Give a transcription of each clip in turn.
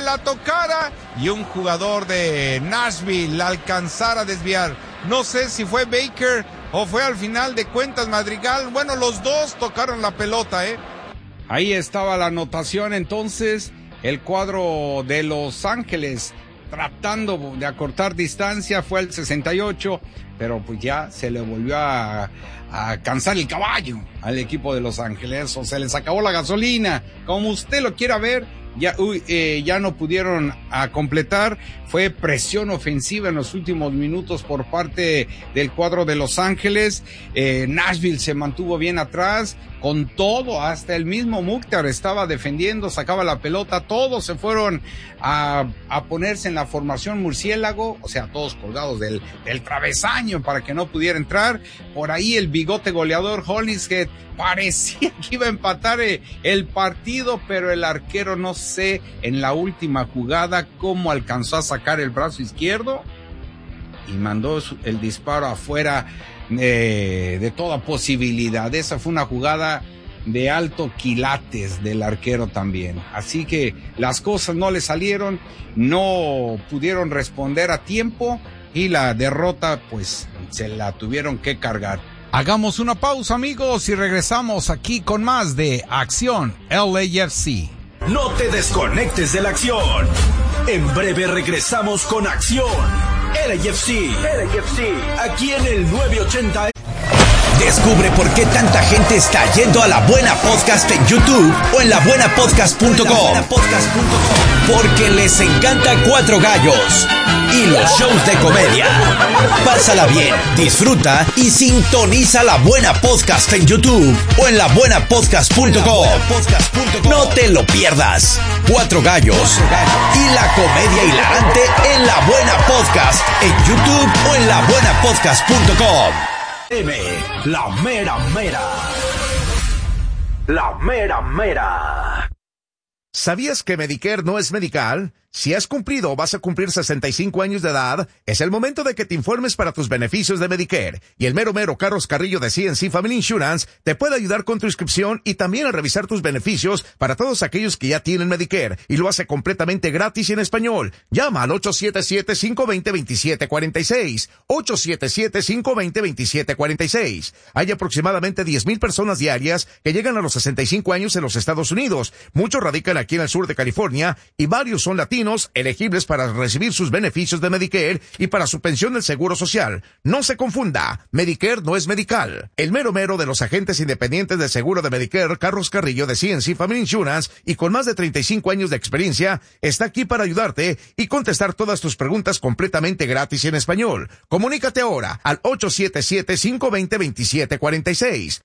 la tocara y un jugador de Nashville la alcanzara a desviar. No sé si fue Baker o fue al final de cuentas Madrigal. Bueno, los dos tocaron la pelota, Ahí estaba la anotación entonces. El cuadro de Los Ángeles tratando de acortar distancia fue al 68, pero pues ya se le volvió a cansar el caballo al equipo de Los Ángeles, o se les acabó la gasolina, como usted lo quiera ver. Ya no pudieron completar. Fue presión ofensiva en los últimos minutos por parte del cuadro de Los Ángeles. Nashville se mantuvo bien atrás con todo, hasta el mismo Mukhtar estaba defendiendo, sacaba la pelota, todos se fueron a ponerse en la formación murciélago, o sea, todos colgados del travesaño para que no pudiera entrar. Por ahí el bigote goleador Hollingshead parecía que iba a empatar el partido, pero el arquero, no sé, en la última jugada cómo alcanzó a sacar el brazo izquierdo y mandó el disparo afuera de toda posibilidad. Esa fue una jugada de alto quilates del arquero también. Así que las cosas no le salieron, no pudieron responder a tiempo y la derrota pues se la tuvieron que cargar. Hagamos una pausa, amigos, y regresamos aquí con más de Acción LAFC. No te desconectes de la acción. En breve regresamos con Acción LAFC. Aquí en el 980. Descubre por qué tanta gente está yendo a La Buena Podcast en YouTube o en labuenapodcast.com. Porque les encanta Cuatro Gallos y los shows de comedia. Pásala bien, disfruta y sintoniza La Buena Podcast en YouTube o en labuenapodcast.com. No te lo pierdas. Cuatro Gallos y la comedia hilarante en La Buena Podcast en YouTube o en labuenapodcast.com. La mera mera. La mera mera. ¿Sabías que Medicare no es medical? Si has cumplido o vas a cumplir 65 años de edad, es el momento de que te informes para tus beneficios de Medicare. Y el mero Carlos Carrillo de CNC Family Insurance te puede ayudar con tu inscripción y también a revisar tus beneficios para todos aquellos que ya tienen Medicare. Y lo hace completamente gratis y en español. Llama al 877-520-2746. 877-520-2746. Hay aproximadamente 10,000 personas diarias que llegan a los 65 años en los Estados Unidos. Muchos radican aquí en el sur de California y varios son latinos elegibles para recibir sus beneficios de Medicare y para su pensión del Seguro Social. No se confunda, Medicare no es medical. El mero de los agentes independientes del seguro de Medicare, Carlos Carrillo de CNC Family Insurance, y con más de 35 años de experiencia, está aquí para ayudarte y contestar todas tus preguntas completamente gratis y en español. Comunícate ahora al 877-520-2746.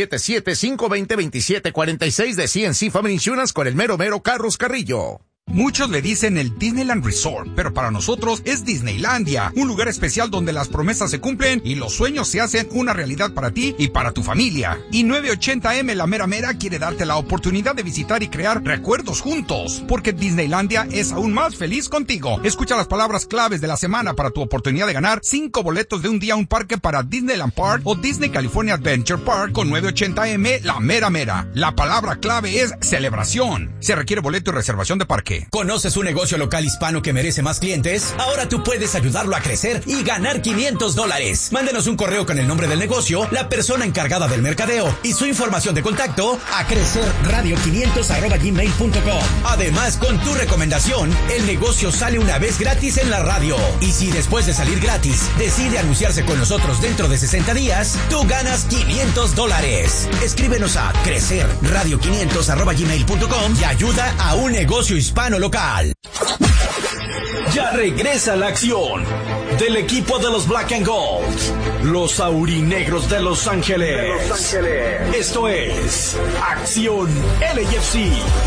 877-520-2746 de CNC Family Insurance con el mero Carlos Carrillo. Muchos le dicen el Disneyland Resort, pero para nosotros es Disneylandia, un lugar especial donde las promesas se cumplen y los sueños se hacen una realidad para ti y para tu familia. Y 980M La Mera Mera quiere darte la oportunidad de visitar y crear recuerdos juntos, porque Disneylandia es aún más feliz contigo. Escucha las palabras claves de la semana para tu oportunidad de ganar 5 boletos de un día a un parque para Disneyland Park o Disney California Adventure Park con 980M La Mera Mera. La palabra clave es celebración. Se requiere boleto y reservación de parque. ¿Conoces un negocio local hispano que merece más clientes? Ahora tú puedes ayudarlo a crecer y ganar $500. Mándenos un correo con el nombre del negocio, la persona encargada del mercadeo y su información de contacto a crecerradio500@gmail.com. Además, con tu recomendación, el negocio sale una vez gratis en la radio. Y si después de salir gratis decide anunciarse con nosotros dentro de 60 días, tú ganas $500. Escríbenos a crecerradio500@gmail.com y ayuda a un negocio hispano local. Ya regresa la acción del equipo de los Black and Gold, los aurinegros de Los Ángeles. Esto es Acción LAFC.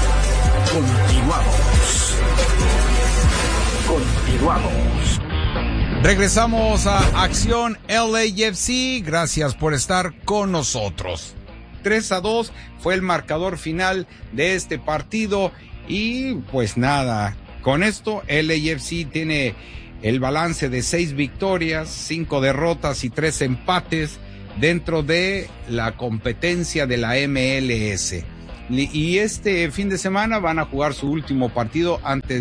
Continuamos. Regresamos a Acción LAFC. Gracias por estar con nosotros. 3-2 fue el marcador final de este partido. Y pues nada, con esto LAFC tiene el balance de 6 victorias, 5 derrotas y 3 empates dentro de la competencia de la MLS. Y este fin de semana van a jugar su último partido antes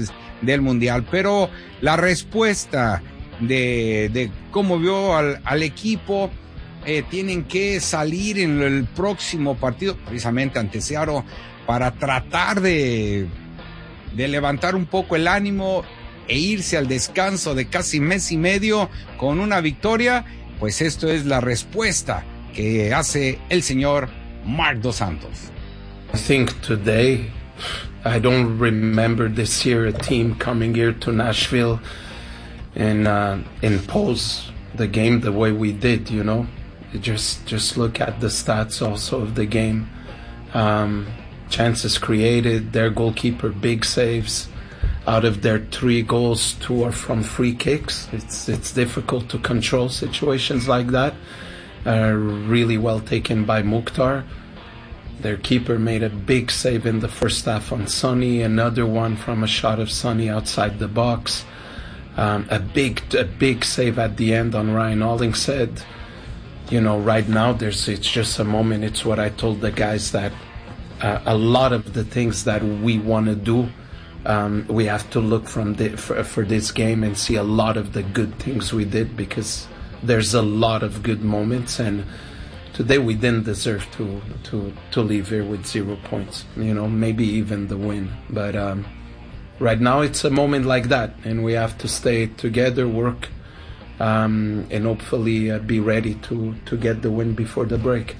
del Mundial. Pero la respuesta de cómo vio al equipo, tienen que salir en el próximo partido, precisamente ante Seattle, para tratar de levantar un poco el ánimo e irse al descanso de casi mes y medio con una victoria. Pues esto es la respuesta que hace el señor Marc Dos Santos. I think today, I don't remember this year a team coming here to Nashville and impose the game the way we did, you know. Just look at the stats also of the game. Chances created, their goalkeeper, big saves. Out of their 3 goals, 2 are from free kicks. It's difficult to control situations like that. Really well taken by Mukhtar. Their keeper made a big save in the first half on Sonny, another one from a shot of Sonny outside the box. A big save at the end on Ryan Hollingshead. You know, right now it's just a moment. It's what I told the guys, that a lot of the things that we want to do, we have to look for this game and see a lot of the good things we did, because there's a lot of good moments, and today we didn't deserve to leave here with 0 points, you know, maybe even the win. But right now it's a moment like that, and we have to stay together, work, and hopefully be ready to get the win before the break.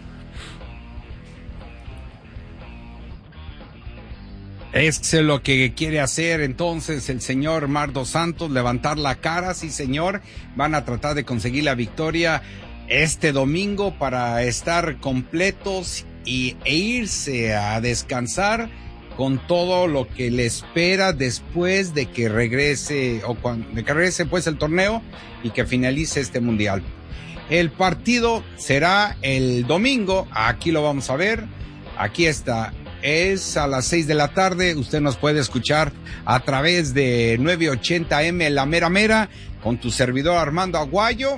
Es lo que quiere hacer entonces el señor Marc Dos Santos, levantar la cara. Sí, señor, van a tratar de conseguir la victoria este domingo para estar completos e irse a descansar con todo lo que le espera después de que regrese, de que regrese pues el torneo y que finalice este mundial. El partido será el domingo, aquí lo vamos a ver, aquí está. Es a las 6 de la tarde. Usted nos puede escuchar a través de 980M La Mera Mera con tu servidor Armando Aguayo.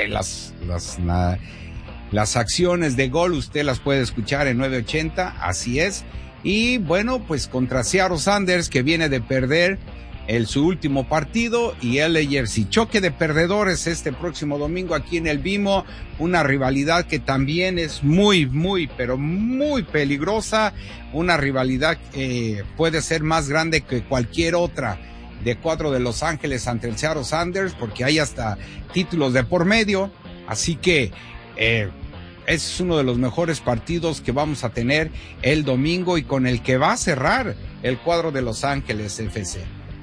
Las acciones de gol usted las puede escuchar en 980, así es. Y bueno, pues contra Seattle Sounders, que viene de perder su último partido, y LAFC, choque de perdedores este próximo domingo aquí en el BMO, una rivalidad que también es muy, pero muy peligrosa, una rivalidad que puede ser más grande que cualquier otra de Cuadro de Los Ángeles ante el Seattle Sounders, porque hay hasta títulos de por medio, así que es uno de los mejores partidos que vamos a tener el domingo y con el que va a cerrar el Cuadro de Los Ángeles FC.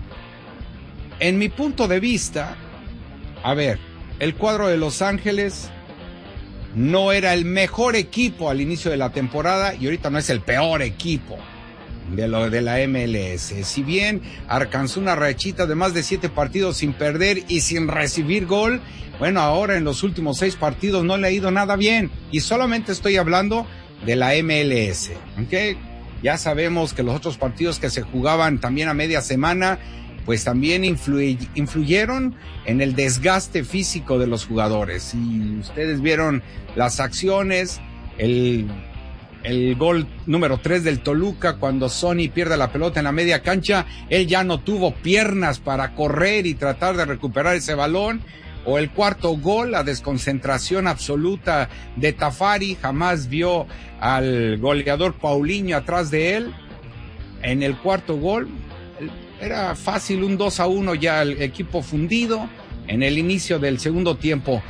En mi punto de vista, a ver, el Cuadro de Los Ángeles no era el mejor equipo al inicio de la temporada y ahorita no es el peor equipo de la MLS. Si bien alcanzó una rachita de más de 7 partidos sin perder y sin recibir gol, bueno, ahora en los últimos 6 partidos no le ha ido nada bien, y solamente estoy hablando de la MLS, ¿ok? Ya sabemos que los otros partidos que se jugaban también a media semana, pues también influyeron en el desgaste físico de los jugadores. Y ustedes vieron las acciones, el gol número 3 del Toluca, cuando Sonny pierde la pelota en la media cancha, él ya no tuvo piernas para correr y tratar de recuperar ese balón. O el cuarto gol, la desconcentración absoluta de Tafari, jamás vio al goleador Paulinho atrás de él. En el cuarto gol, era fácil un 2-1, ya el equipo fundido en el inicio del segundo tiempo.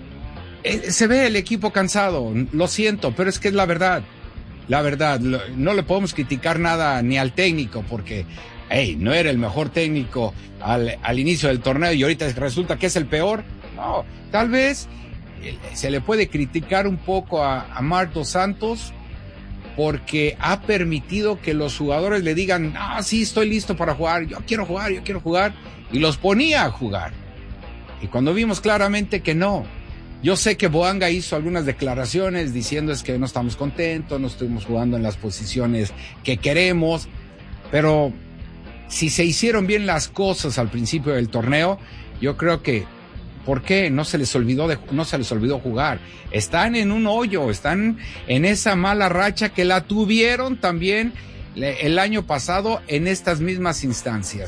Se ve el equipo cansado, lo siento, pero es que es la verdad. La verdad, no le podemos criticar nada ni al técnico, porque no era el mejor técnico al inicio del torneo y ahorita resulta que es el peor. No, tal vez se le puede criticar un poco a Marc Dos Santos, porque ha permitido que los jugadores le digan, sí, estoy listo para jugar, yo quiero jugar, y los ponía a jugar. Y cuando vimos claramente que no, yo sé que Boanga hizo algunas declaraciones diciendo es que no estamos contentos, no estuvimos jugando en las posiciones que queremos, pero si se hicieron bien las cosas al principio del torneo, yo creo que ¿por qué? No se les olvidó jugar. Están en un hoyo, están en esa mala racha que la tuvieron también el año pasado en estas mismas instancias.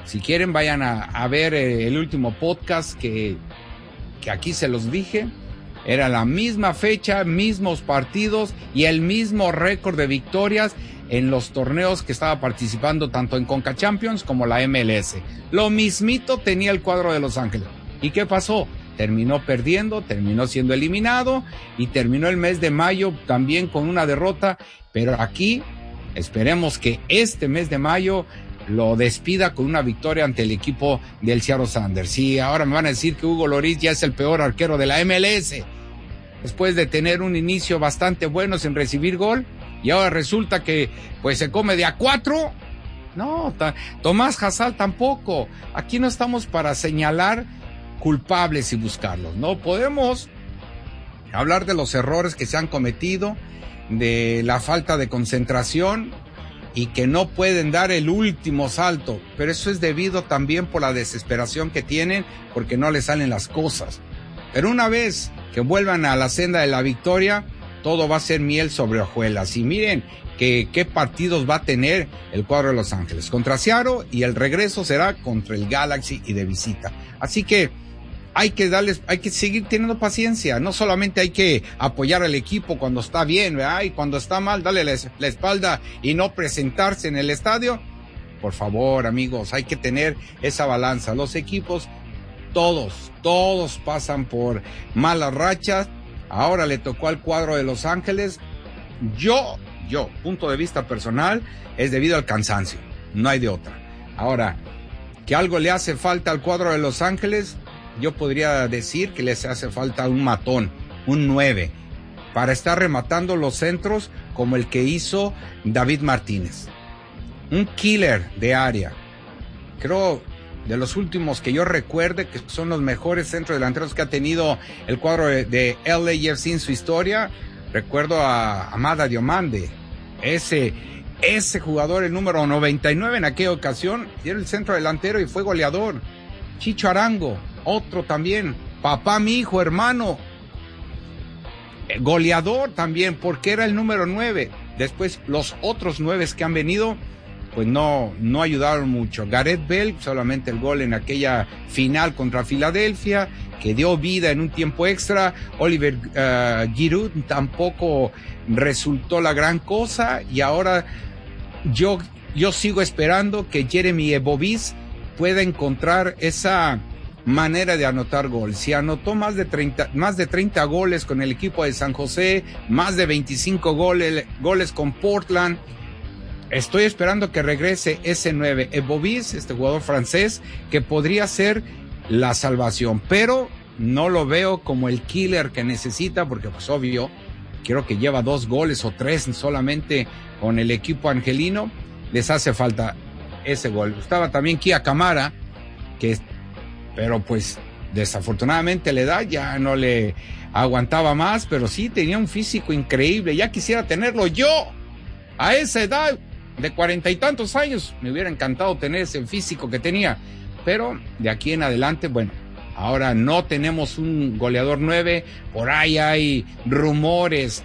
Si quieren, vayan a ver el último podcast que aquí se los dije. Era la misma fecha, mismos partidos y el mismo récord de victorias en los torneos que estaba participando tanto en Conca Champions como la MLS. Lo mismito tenía el cuadro de Los Ángeles. ¿Y qué pasó? Terminó perdiendo, terminó siendo eliminado y terminó el mes de mayo también con una derrota. Pero aquí esperemos que este mes de mayo lo despida con una victoria ante el equipo del Seattle Sounders. Sí, ahora me van a decir que Hugo Lloris ya es el peor arquero de la MLS, después de tener un inicio bastante bueno sin recibir gol, y ahora resulta que pues se come de a 4. No, Tomás Hasal tampoco. Aquí no estamos para señalar culpables y buscarlos. No podemos hablar de los errores que se han cometido, de la falta de concentración y que no pueden dar el último salto, pero eso es debido también por la desesperación que tienen porque no les salen las cosas. Pero una vez que vuelvan a la senda de la victoria, todo va a ser miel sobre hojuelas. Y miren qué partidos va a tener el cuadro de Los Ángeles contra Seattle, y el regreso será contra el Galaxy y de visita. Así que hay que seguir teniendo paciencia. No solamente hay que apoyar al equipo cuando está bien, ¿verdad? Y cuando está mal, darle la espalda y no presentarse en el estadio. Por favor, amigos, hay que tener esa balanza. Los equipos, todos pasan por malas rachas. Ahora le tocó al cuadro de Los Ángeles. Yo, punto de vista personal, es debido al cansancio. No hay de otra. Ahora, que algo le hace falta al cuadro de Los Ángeles, yo podría decir que les hace falta un matón, un 9, para estar rematando los centros como el que hizo David Martínez. Un killer de área. Creo, de los últimos que yo recuerde, que son los mejores centrodelanteros que ha tenido el cuadro de LAFC en su historia. Recuerdo a Amada Diomande. Ese jugador, el número 99 en aquella ocasión, era el centrodelantero y fue goleador. Chicho Arango, otro también, papá, mi hijo, hermano, goleador también, porque era el número 9. Después los otros 9 que han venido, pues no ayudaron mucho. Gareth Bale, solamente el gol en aquella final contra Filadelfia, que dio vida en un tiempo extra. Oliver Giroud tampoco resultó la gran cosa, y ahora yo sigo esperando que Jeremy Ebovis pueda encontrar esa manera de anotar gol. Si anotó más de 30 goles con el equipo de San José, más de 25 goles con Portland, estoy esperando que regrese ese 9, Ebovis, este jugador francés, que podría ser la salvación, pero no lo veo como el killer que necesita, porque pues obvio, creo que lleva 2 goles o 3 solamente con el equipo angelino. Les hace falta ese gol. Estaba también Kia Camara, pero pues desafortunadamente la edad ya no le aguantaba más, pero sí tenía un físico increíble. Ya quisiera tenerlo yo a esa edad de 40 y tantos años. Me hubiera encantado tener ese físico que tenía, pero de aquí en adelante, bueno, ahora no tenemos un goleador 9. Por ahí hay rumores,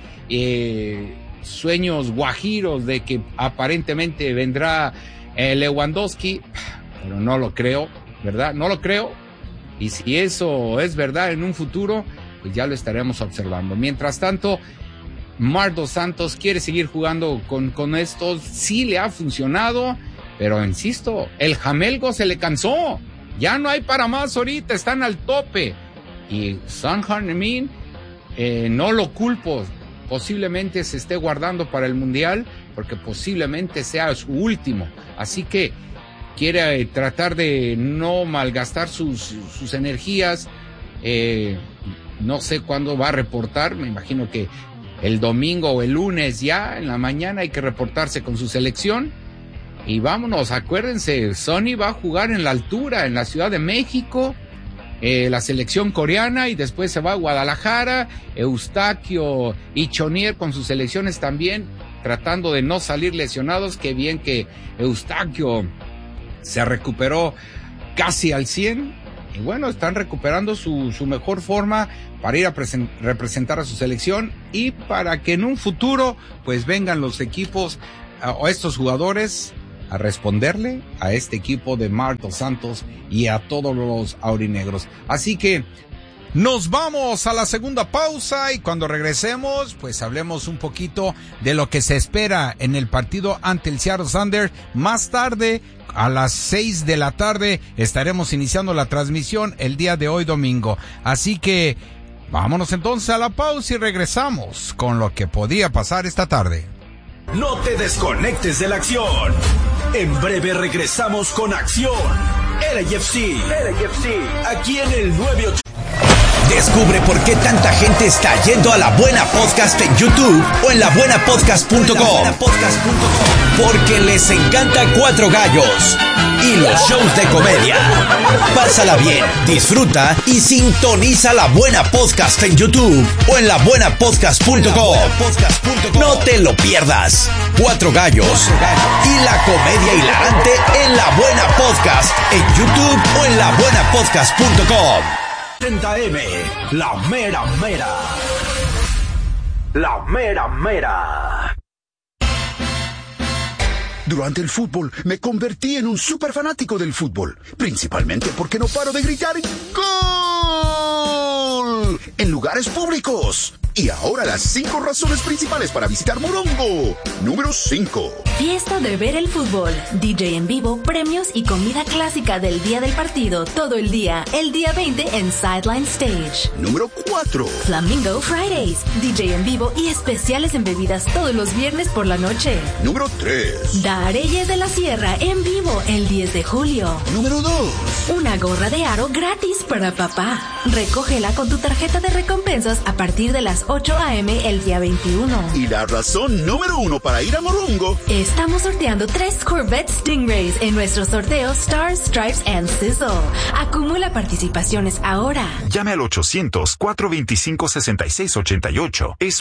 sueños guajiros de que aparentemente vendrá Lewandowski, pero no lo creo, ¿verdad? No lo creo. Y si eso es verdad en un futuro, pues ya lo estaremos observando. Mientras tanto, Marc Dos Santos quiere seguir jugando con esto. Sí le ha funcionado, pero insisto, el jamelgo se le cansó. Ya no hay para más ahorita, están al tope. Y Son Heung-min, no lo culpo. Posiblemente se esté guardando para el Mundial, porque posiblemente sea su último. Así que quiere tratar de no malgastar sus energías. No sé cuándo va a reportar. Me imagino que el domingo o el lunes ya en la mañana hay que reportarse con su selección. Y vámonos, acuérdense, Sonny va a jugar en la altura, en la Ciudad de México, la selección coreana, y después se va a Guadalajara. Eustaquio y Chonier con sus selecciones también, tratando de no salir lesionados. Qué bien que Eustaquio se recuperó casi al 100, y bueno, están recuperando su mejor forma para ir a representar a su selección, y para que en un futuro pues vengan los equipos o estos jugadores a responderle a este equipo de Marc Dos Santos y a todos los aurinegros. Así que nos vamos a la segunda pausa y cuando regresemos, pues hablemos un poquito de lo que se espera en el partido ante el Seattle Sounders. Más tarde, a las 6 de la tarde, estaremos iniciando la transmisión el día de hoy domingo. Así que vámonos entonces a la pausa y regresamos con lo que podía pasar esta tarde. No te desconectes de la acción. En breve regresamos con Acción LAFC, aquí en el 98. Descubre por qué tanta gente está yendo a La Buena Podcast en YouTube o en labuenapodcast.com. Porque les encanta Cuatro Gallos y los shows de comedia. Pásala bien, disfruta y sintoniza La Buena Podcast en YouTube o en labuenapodcast.com. No te lo pierdas. Cuatro Gallos y la comedia hilarante en La Buena Podcast en YouTube o en labuenapodcast.com. 30M, la mera mera. La mera mera. Durante el fútbol me convertí en un súper fanático del fútbol, principalmente porque no paro de gritar ¡Gol! En lugares públicos. Y ahora las 5 razones principales para visitar Morongo. Número 5. Fiesta de ver el fútbol, DJ en vivo, premios y comida clásica del día del partido todo el día 20 en Sideline Stage. Número 4. Flamingo Fridays, DJ en vivo y especiales en bebidas todos los viernes por la noche. Número 3. Dareyes de la Sierra en vivo el 10 de julio. Número 2. Una gorra de aro gratis para papá. Recógela con tu tarjeta de recompensas a partir de las 8 a.m. el día 21. Y la razón número 1 para ir a Morongo. Estamos sorteando 3 Corvette Stingrays en nuestro sorteo Stars, Stripes and Sizzle. Acumula participaciones ahora. Llame al 800-425-6688. Es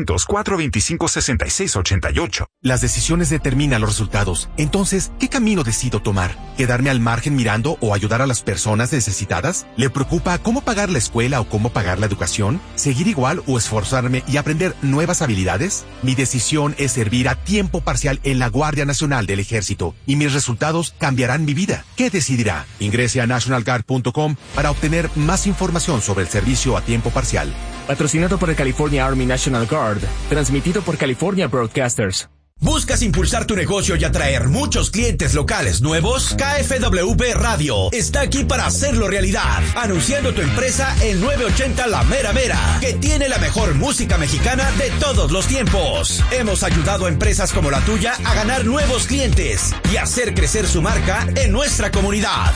800-425-6688. Las decisiones determinan los resultados. Entonces, ¿qué camino decido tomar? ¿Quedarme al margen mirando o ayudar a las personas necesitadas? ¿Le preocupa cómo pagar la escuela o cómo pagar la educación? ¿Seguir igual o esforzarme y aprender nuevas habilidades? Mi decisión es servir a tiempo parcial en la Guardia Nacional del Ejército y mis resultados cambiarán mi vida. ¿Qué decidirá? Ingrese a nationalguard.com para obtener más información sobre el servicio a tiempo parcial. Patrocinado por el California Army National Guard. Transmitido por California Broadcasters. ¿Buscas impulsar tu negocio y atraer muchos clientes locales nuevos? KFWB Radio está aquí para hacerlo realidad. Anunciando tu empresa en 980 La Mera Mera, que tiene la mejor música mexicana de todos los tiempos. Hemos ayudado a empresas como la tuya a ganar nuevos clientes y hacer crecer su marca en nuestra comunidad.